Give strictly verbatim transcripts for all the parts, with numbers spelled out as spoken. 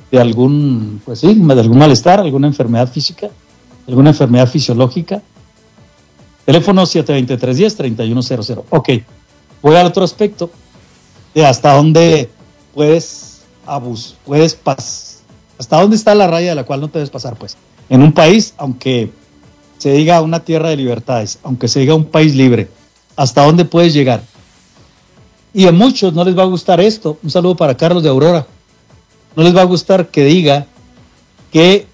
de algún, pues sí, de algún malestar, alguna enfermedad física, alguna enfermedad fisiológica. Teléfono siete dos tres, uno cero, tres uno cero cero. Ok, voy al otro aspecto de hasta dónde puedes abusar, puedes pasar, hasta dónde está la raya de la cual no te debes pasar, pues. En un país, aunque se diga una tierra de libertades, aunque se diga un país libre, hasta dónde puedes llegar. Y a muchos no les va a gustar esto. Un saludo para Carlos de Aurora. No les va a gustar que diga que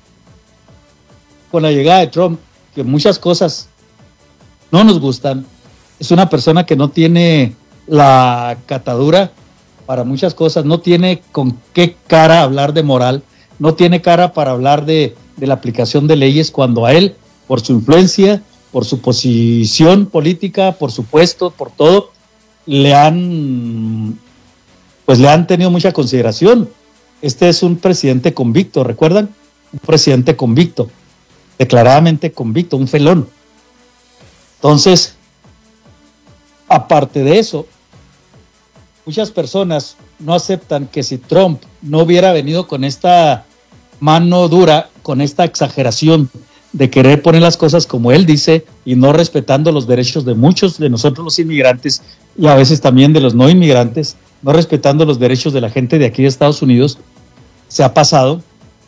con la llegada de Trump, que muchas cosas no nos gustan, es una persona que no tiene la catadura para muchas cosas, no tiene con qué cara hablar de moral, no tiene cara para hablar de, de la aplicación de leyes, cuando a él, por su influencia, por su posición política, por su puesto, por todo, le han, pues le han tenido mucha consideración. Este es un presidente convicto, ¿recuerdan? Un presidente convicto, declaradamente convicto, un felón. Entonces, aparte de eso, muchas personas no aceptan que si Trump no hubiera venido con esta mano dura, con esta exageración de querer poner las cosas como él dice y no respetando los derechos de muchos de nosotros los inmigrantes y a veces también de los no inmigrantes, no respetando los derechos de la gente de aquí de Estados Unidos, se ha pasado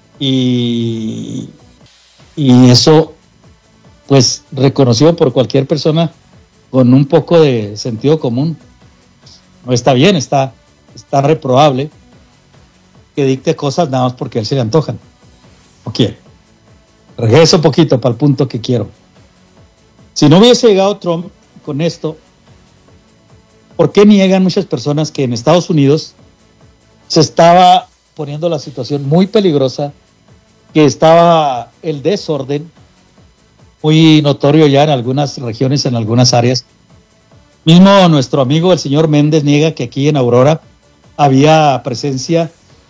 y, y eso pues reconocido por cualquier persona con un poco de sentido común. No está bien, está, está reprobable que dicte cosas nada más porque a él se le antojan o quiere. Regreso un poquito para el punto que quiero. Si no hubiese llegado Trump con esto, ¿por qué niegan muchas personas que en Estados Unidos se estaba poniendo la situación muy peligrosa, que estaba el desorden muy notorio ya en algunas regiones, en algunas áreas? Mismo nuestro amigo el señor Méndez niega que aquí en Aurora había presencia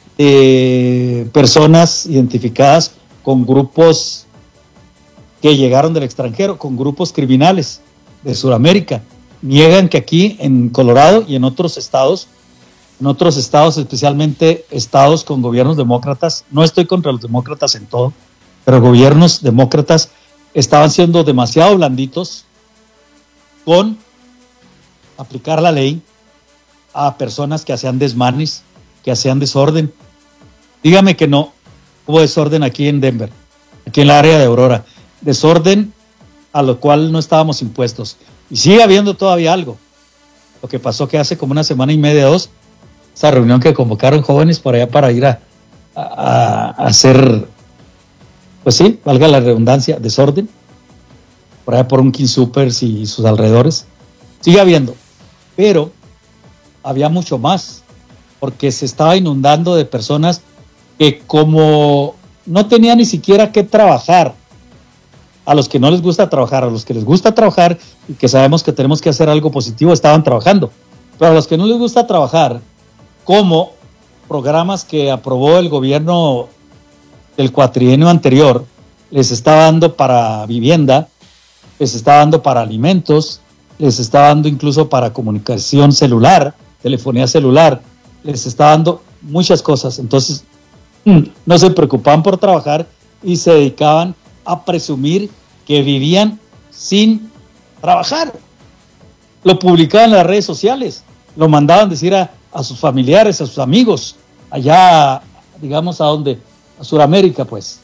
de personas identificadas con grupos que llegaron del extranjero, con grupos criminales de Sudamérica. Niegan que aquí en Colorado y en otros estados, en otros estados, especialmente estados con gobiernos demócratas, no estoy contra los demócratas en todo, pero gobiernos demócratas estaban siendo demasiado blanditos con aplicar la ley a personas que hacían desmanes, que hacían desorden. Dígame que no hubo desorden aquí en Denver, aquí en la área de Aurora, desorden a lo cual no estábamos impuestos, y sigue habiendo todavía algo. Lo que pasó que hace como una semana y media, dos, esa reunión que convocaron jóvenes por allá para ir a, a, a hacer, pues sí, valga la redundancia, desorden, por allá por un King Supers y sus alrededores, sigue habiendo, pero había mucho más, porque se estaba inundando de personas que como no tenían ni siquiera que trabajar, a los que no les gusta trabajar, a los que les gusta trabajar y que sabemos que tenemos que hacer algo positivo, estaban trabajando, pero a los que no les gusta trabajar, como programas que aprobó el gobierno del cuatrienio anterior, les estaba dando para vivienda, les estaba dando para alimentos, les estaba dando incluso para comunicación celular, telefonía celular, les estaba dando muchas cosas. Entonces no se preocupaban por trabajar y se dedicaban a presumir que vivían sin trabajar. Lo publicaban en las redes sociales, lo mandaban decir a, a sus familiares, a sus amigos, allá, digamos, ¿a dónde? A Sudamérica, pues,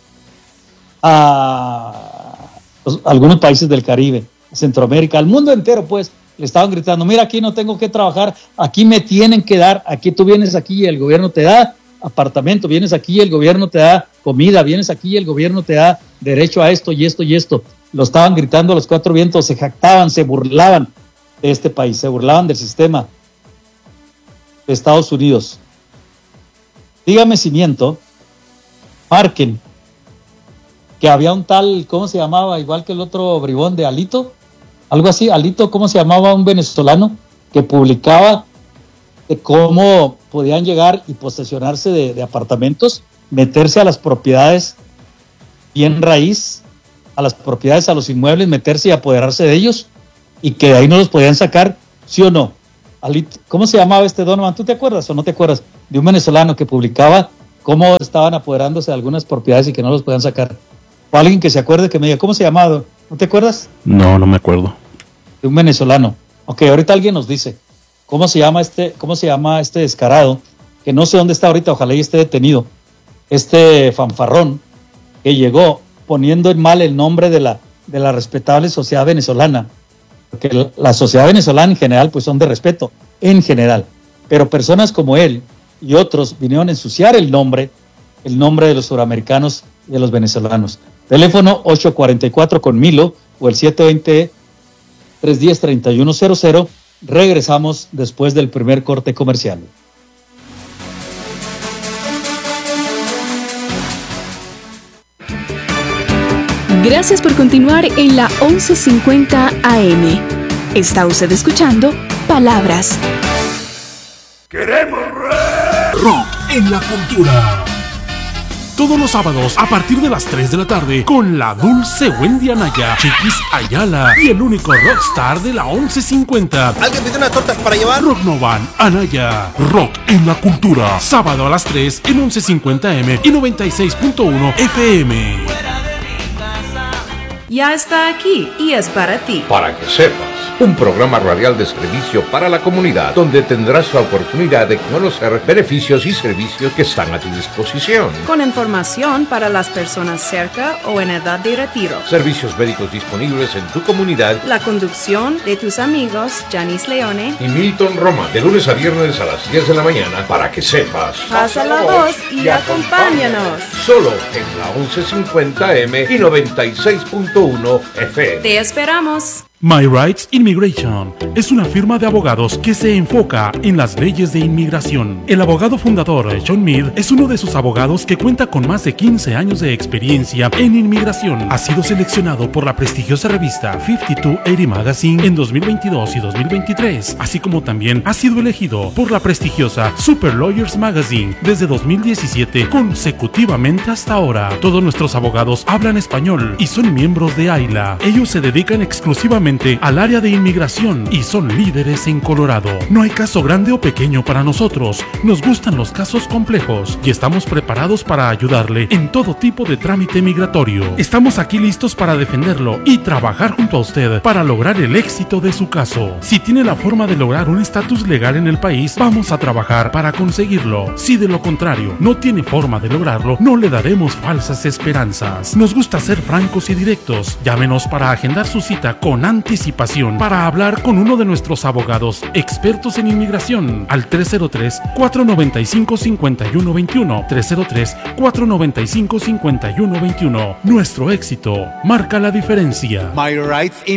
a, los, a algunos países del Caribe, a Centroamérica, al mundo entero, pues, le estaban gritando: mira, aquí no tengo que trabajar, aquí me tienen que dar, aquí tú vienes aquí y el gobierno te da apartamento, vienes aquí y el gobierno te da comida, vienes aquí y el gobierno te da derecho a esto y esto y esto. Lo estaban gritando a los cuatro vientos, se jactaban, se burlaban de este país, se burlaban del sistema de Estados Unidos. Dígame si miento, marquen que había un tal, ¿cómo se llamaba? Igual que el otro bribón de Alito, algo así, Alito, ¿cómo se llamaba? Un venezolano que publicaba de cómo podían llegar y posesionarse de, de apartamentos, meterse a las propiedades bien raíz, a las propiedades, a los inmuebles, meterse y apoderarse de ellos, y que de ahí no los podían sacar, ¿sí o no? Alito, ¿cómo se llamaba este Donovan? ¿Tú te acuerdas o no te acuerdas? De un venezolano que publicaba cómo estaban apoderándose de algunas propiedades y que no los podían sacar. O alguien que se acuerde que me diga, ¿cómo se llamaba? ¿No te acuerdas? No, no me acuerdo. De un venezolano. Ok, ahorita alguien nos dice, ¿cómo se llama este, cómo se llama este descarado? Que no sé dónde está ahorita, ojalá y esté detenido. Este fanfarrón que llegó poniendo en mal el nombre de la, de la respetable sociedad venezolana. Porque la sociedad venezolana en general pues son de respeto, en general. Pero personas como él y otros vinieron a ensuciar el nombre, el nombre de los suramericanos y de los venezolanos. Teléfono ocho cuarenta y cuatro con Milo o el siete veinte, tres diez, treinta y uno cero cero. Regresamos después del primer corte comercial. Gracias por continuar en la once cincuenta A M. Está usted escuchando Palabras. Queremos rock en la cultura. Todos los sábados a partir de las tres de la tarde con la dulce Wendy Anaya, Chiquis Ayala y el único rockstar de la once cincuenta. ¿Alguien pide unas tortas para llevar? Rock Novan, Anaya, rock en la cultura. Sábado a las tres en once cincuenta A M y noventa y seis punto uno F M. Ya está aquí y es para ti. Para que sepas, un programa radial de servicio para la comunidad, donde tendrás la oportunidad de conocer beneficios y servicios que están a tu disposición. Con información para las personas cerca o en edad de retiro. Servicios médicos disponibles en tu comunidad. La conducción de tus amigos Janice Leone y Milton Román, de lunes a viernes a las diez de la mañana, para que sepas. Pasa la voz y acompáñanos. Solo en la once cincuenta A M y noventa y seis punto uno F M. Te esperamos. My Rights Immigration es una firma de abogados que se enfoca en las leyes de inmigración. El abogado fundador, John Mead, es uno de sus abogados que cuenta con más de quince años de experiencia en inmigración. Ha sido seleccionado por la prestigiosa revista cincuenta y dos ochenta Magazine en dos mil veintidós y dos mil veintitrés, así como también ha sido elegido por la prestigiosa Super Lawyers Magazine desde dos mil diecisiete consecutivamente hasta ahora. Todos nuestros abogados hablan español y son miembros de AILA. Ellos se dedican exclusivamente al área de inmigración y son líderes en Colorado. No hay caso grande o pequeño para nosotros. Nos gustan los casos complejos y estamos preparados para ayudarle en todo tipo de trámite migratorio. Estamos aquí listos para defenderlo y trabajar junto a usted para lograr el éxito de su caso. Si tiene la forma de lograr un estatus legal en el país, vamos a trabajar para conseguirlo. Si de lo contrario no tiene forma de lograrlo, no le daremos falsas esperanzas. Nos gusta ser francos y directos. Llámenos para agendar su cita con anticipación para hablar con uno de nuestros abogados expertos en inmigración al tres cero tres, cuatro nueve cinco, cinco uno dos uno, tres cero tres, cuatro nueve cinco, cinco uno dos uno. Nuestro éxito marca la diferencia. My Rights